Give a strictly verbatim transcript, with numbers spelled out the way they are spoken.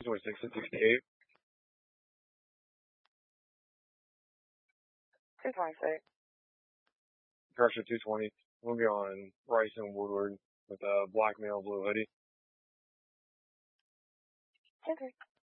twenty-six to sixty-eight. two twenty-six. Pressure two twenty. We'll be on Rice and Woodward with a black male blue hoodie. Okay.